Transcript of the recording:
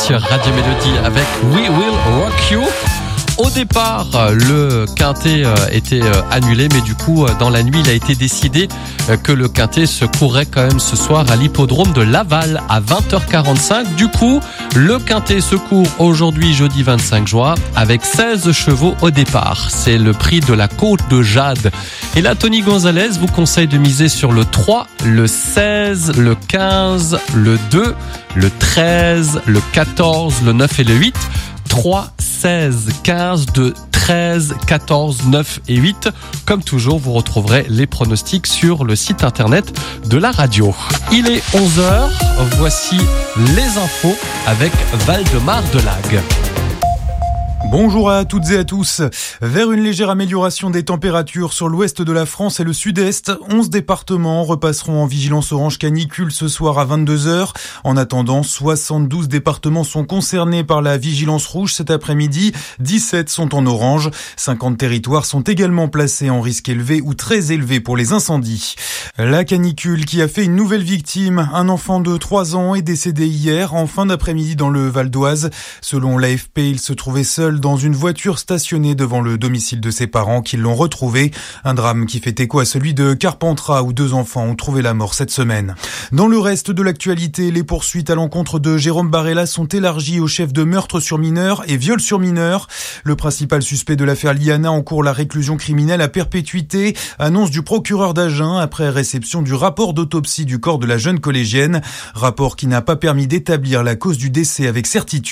sur Radio Mélodie avec We Will Rock You. Au départ, le quintet était annulé, mais du coup, dans la nuit, il a été décidé que le quintet se courrait quand même ce soir à l'hippodrome de Laval à 20h45. Du coup, le quintet se court aujourd'hui, jeudi 25 juin, avec 16 chevaux au départ. C'est le prix de la Côte de Jade. Et là, Tony Gonzalez vous conseille de miser sur le 3, le 16, le 15, le 2, le 13, le 14, le 9 et le 8. 3, 16, 15, 2, 13, 14, 9 et 8. Comme toujours, vous retrouverez les pronostics sur le site internet de la radio. Il est 11h, voici les infos avec Valdemar Delague. Bonjour à toutes et à tous. Vers une légère amélioration des températures sur l'ouest de la France et le sud-est, 11 départements repasseront en vigilance orange canicule ce soir à 22h. En attendant, 72 départements sont concernés par la vigilance rouge cet après-midi. 17 sont en orange. 50 territoires sont également placés en risque élevé ou très élevé pour les incendies. La canicule qui a fait une nouvelle victime. Un enfant de 3 ans est décédé hier en fin d'après-midi dans le Val d'Oise. Selon l'AFP, il se trouvait seul dans une voiture stationnée devant le domicile de ses parents qui l'ont retrouvé. Un drame qui fait écho à celui de Carpentras où 2 enfants ont trouvé la mort cette semaine. Dans le reste de l'actualité, les poursuites à l'encontre de Jérôme Barella sont élargies aux chefs de meurtre sur mineurs et viol sur mineurs. Le principal suspect de l'affaire Liana encourt la réclusion criminelle à perpétuité, annonce du procureur d'Agen après réception du rapport d'autopsie du corps de la jeune collégienne. Rapport qui n'a pas permis d'établir la cause du décès avec certitude.